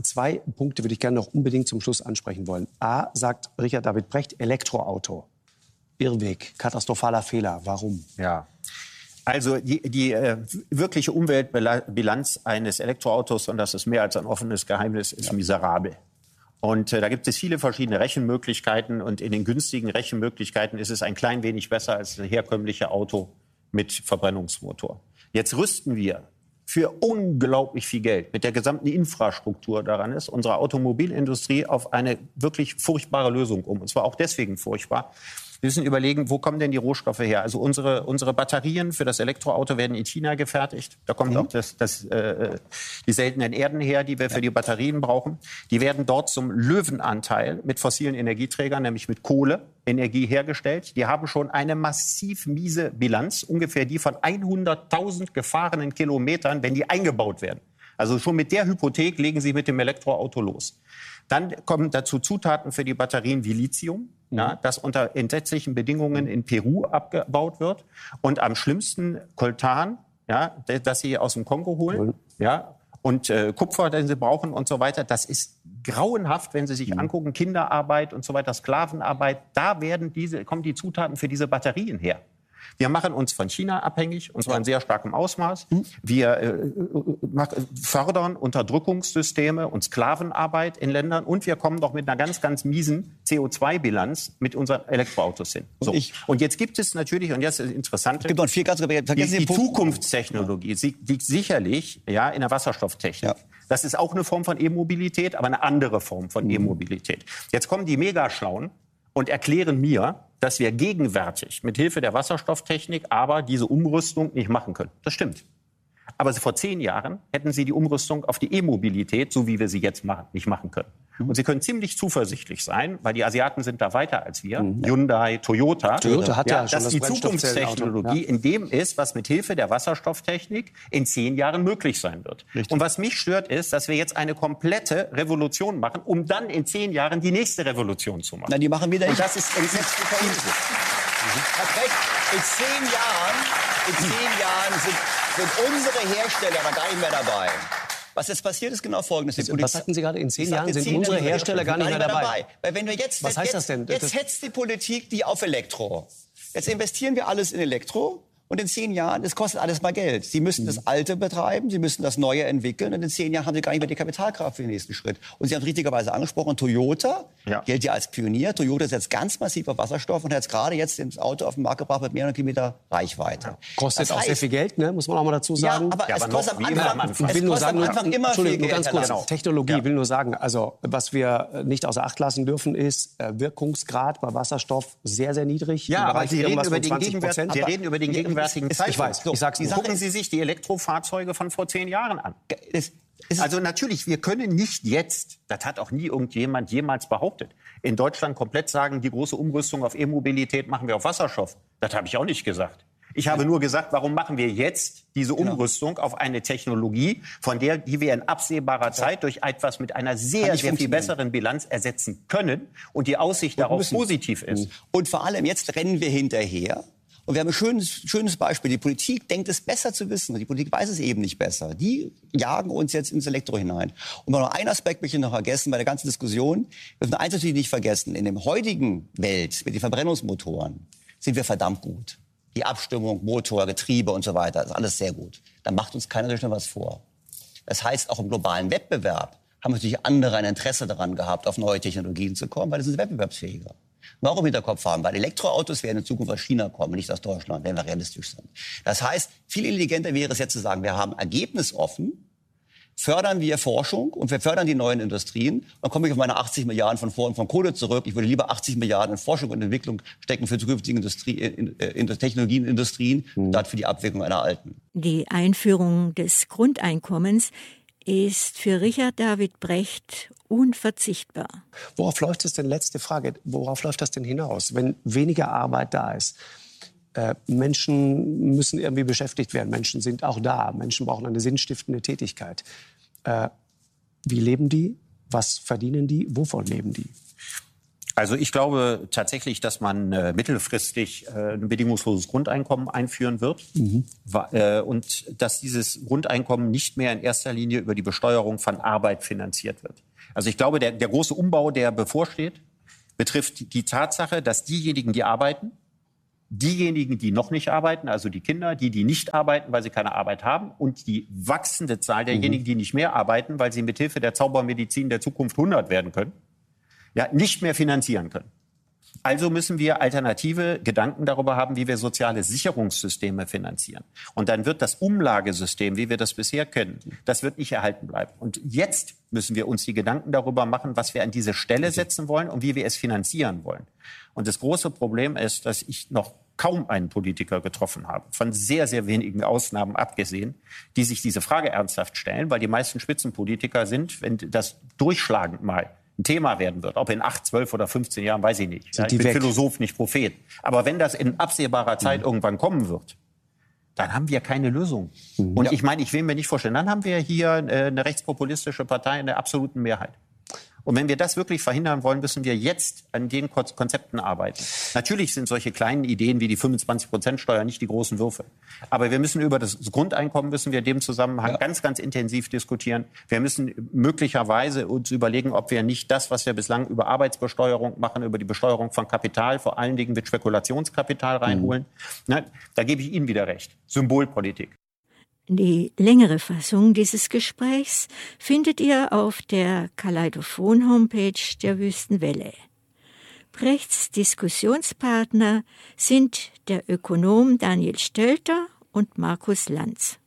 Zwei Punkte würde ich gerne noch unbedingt zum Schluss ansprechen wollen. A, sagt Richard David Brecht, Elektroauto. Irrweg, katastrophaler Fehler. Warum? Ja. Also die wirkliche Umweltbilanz eines Elektroautos, und das ist mehr als ein offenes Geheimnis, ist miserabel. Und da gibt es viele verschiedene Rechenmöglichkeiten. Und in den günstigen Rechenmöglichkeiten ist es ein klein wenig besser als ein herkömmliches Auto mit Verbrennungsmotor. Jetzt rüsten wir für unglaublich viel Geld mit der gesamten Infrastruktur daran ist, unsere Automobilindustrie auf eine wirklich furchtbare Lösung um. Und zwar auch deswegen furchtbar. Wir müssen überlegen, wo kommen denn die Rohstoffe her? Also unsere Batterien für das Elektroauto werden in China gefertigt. Da kommt auch die seltenen Erden her, die wir für die Batterien brauchen. Die werden dort zum Löwenanteil mit fossilen Energieträgern, nämlich mit Kohleenergie hergestellt. Die haben schon eine massiv miese Bilanz, ungefähr die von 100.000 gefahrenen Kilometern, wenn die eingebaut werden. Also schon mit der Hypothek legen Sie mit dem Elektroauto los. Dann kommen dazu Zutaten für die Batterien wie Lithium, ja, das unter entsetzlichen Bedingungen in Peru abgebaut wird. Und am schlimmsten Coltan, ja, das sie aus dem Kongo holen. Ja, und Kupfer, den sie brauchen und so weiter. Das ist grauenhaft, wenn Sie sich angucken, Kinderarbeit und so weiter, Sklavenarbeit. Da kommen die Zutaten für diese Batterien her. Wir machen uns von China abhängig, und zwar in sehr starkem Ausmaß. Wir fördern Unterdrückungssysteme und Sklavenarbeit in Ländern. Und wir kommen doch mit einer ganz, ganz miesen CO2-Bilanz mit unseren Elektroautos hin. So. Und jetzt gibt es natürlich, und jetzt ist das Interessante, die Zukunftstechnologie, die sicherlich in der Wasserstofftechnik. Ja. Das ist auch eine Form von E-Mobilität, aber eine andere Form von E-Mobilität. Jetzt kommen die Megaschlauen und erklären mir, dass wir gegenwärtig mit Hilfe der Wasserstofftechnik aber diese Umrüstung nicht machen können. Das stimmt. Aber vor 10 Jahren hätten sie die Umrüstung auf die E-Mobilität, so wie wir sie jetzt machen, nicht machen können. Und Sie können ziemlich zuversichtlich sein, weil die Asiaten sind da weiter als wir, Hyundai, Toyota hat ja schon dass die Zukunftstechnologie in dem ist, was mit Hilfe der Wasserstofftechnik in 10 Jahren möglich sein wird. Richtig. Und was mich stört, ist, dass wir jetzt eine komplette Revolution machen, um dann in 10 Jahren die nächste Revolution zu machen. Na, die machen wir nicht. Und das ist entsetzlich. Hat recht. In 10 Jahren sind unsere Hersteller aber gar nicht mehr dabei. Was jetzt passiert, ist genau Folgendes. Was sagten Sie gerade? In 10 Jahren sind unsere Hersteller gar nicht mehr dabei. Weil wenn wir jetzt, was heißt das denn? Jetzt hetzt die Politik die auf Elektro. Jetzt investieren wir alles in Elektro. Und in 10 Jahren, das kostet alles mal Geld. Sie müssen das Alte betreiben, Sie müssen das Neue entwickeln. Und in 10 Jahren haben Sie gar nicht mehr die Kapitalkraft für den nächsten Schritt. Und Sie haben es richtigerweise angesprochen, Toyota gilt ja als Pionier. Toyota setzt ganz massiv auf Wasserstoff und hat gerade jetzt das Auto auf den Markt gebracht mit mehreren Kilometer Reichweite. Ja. Kostet auch sehr viel Geld, ne? Muss man auch mal dazu sagen. Ja, aber es kostet am Anfang immer viel Geld. Ganz kurz, Technologie, will nur sagen, also was wir nicht außer Acht lassen dürfen, ist Wirkungsgrad bei Wasserstoff sehr, sehr niedrig. Ja, aber Sie reden über den gegenwärtigen Zeitpunkt. Ich weiß, ich sag's nicht. Gucken Sie sich die Elektrofahrzeuge von vor 10 Jahren an. Also natürlich, wir können nicht jetzt, das hat auch nie irgendjemand jemals behauptet, in Deutschland komplett sagen, die große Umrüstung auf E-Mobilität machen wir auf Wasserstoff. Das habe ich auch nicht gesagt. Ich habe nur gesagt, warum machen wir jetzt diese Umrüstung auf eine Technologie, die wir in absehbarer Zeit durch etwas mit einer sehr, sehr viel besseren Bilanz ersetzen können und die Aussicht darauf positiv ist. Und vor allem, jetzt rennen wir hinterher. Und wir haben ein schönes Beispiel. Die Politik denkt es besser zu wissen. Die Politik weiß es eben nicht besser. Die jagen uns jetzt ins Elektro hinein. Und noch einen Aspekt möchte ich noch vergessen bei der ganzen Diskussion. Wir dürfen eins natürlich nicht vergessen. In der heutigen Welt mit den Verbrennungsmotoren sind wir verdammt gut. Die Abstimmung, Motor, Getriebe und so weiter, ist alles sehr gut. Da macht uns keiner durch noch was vor. Das heißt, auch im globalen Wettbewerb haben natürlich andere ein Interesse daran gehabt, auf neue Technologien zu kommen, weil das ist wettbewerbsfähiger. Noch im Hinterkopf haben, weil Elektroautos werden in Zukunft aus China kommen, nicht aus Deutschland, wenn wir realistisch sind. Das heißt, viel intelligenter wäre es jetzt zu sagen, wir haben ergebnisoffen, fördern wir Forschung und wir fördern die neuen Industrien. Dann komme ich auf meine 80 Milliarden von Kohle zurück. Ich würde lieber 80 Milliarden in Forschung und Entwicklung stecken für zukünftige Technologien, Industrien, statt für die Abwicklung einer alten. Die Einführung des Grundeinkommens ist für Richard David Brecht unverzichtbar. Worauf läuft es denn, letzte Frage, worauf läuft das denn hinaus, wenn weniger Arbeit da ist? Menschen müssen irgendwie beschäftigt werden, Menschen sind auch da, Menschen brauchen eine sinnstiftende Tätigkeit. Wie leben die? Was verdienen die? Wovon leben die? Also ich glaube tatsächlich, dass man mittelfristig ein bedingungsloses Grundeinkommen einführen wird und dass dieses Grundeinkommen nicht mehr in erster Linie über die Besteuerung von Arbeit finanziert wird. Also ich glaube, der große Umbau, der bevorsteht, betrifft die Tatsache, dass diejenigen, die arbeiten, diejenigen, die noch nicht arbeiten, also die Kinder, die nicht arbeiten, weil sie keine Arbeit haben, und die wachsende Zahl derjenigen, die nicht mehr arbeiten, weil sie mithilfe der Zaubermedizin der Zukunft 100 werden können, ja, nicht mehr finanzieren können. Also müssen wir alternative Gedanken darüber haben, wie wir soziale Sicherungssysteme finanzieren. Und dann wird das Umlagesystem, wie wir das bisher kennen, das wird nicht erhalten bleiben. Und jetzt müssen wir uns die Gedanken darüber machen, was wir an diese Stelle setzen wollen und wie wir es finanzieren wollen. Und das große Problem ist, dass ich noch kaum einen Politiker getroffen habe, von sehr, sehr wenigen Ausnahmen abgesehen, die sich diese Frage ernsthaft stellen, weil die meisten Spitzenpolitiker sind, wenn das durchschlagend mal ein Thema werden wird, ob in 8, 12 oder 15 Jahren, weiß ich nicht. Ja, ich bin Philosoph, nicht Prophet. Aber wenn das in absehbarer Zeit irgendwann kommen wird, dann haben wir keine Lösung. Und ich meine, ich will mir nicht vorstellen, dann haben wir hier eine rechtspopulistische Partei in der absoluten Mehrheit. Und wenn wir das wirklich verhindern wollen, müssen wir jetzt an den Konzepten arbeiten. Natürlich sind solche kleinen Ideen wie die 25%-Steuer nicht die großen Würfe. Aber wir müssen über das Grundeinkommen, müssen wir in dem Zusammenhang ganz, ganz intensiv diskutieren. Wir müssen möglicherweise uns überlegen, ob wir nicht das, was wir bislang über Arbeitsbesteuerung machen, über die Besteuerung von Kapital, vor allen Dingen mit Spekulationskapital reinholen. Na, da gebe ich Ihnen wieder recht. Symbolpolitik. Die längere Fassung dieses Gesprächs findet ihr auf der Kaleidophon-Homepage der Wüstenwelle. Brechts Diskussionspartner sind der Ökonom Daniel Stelter und Markus Lanz.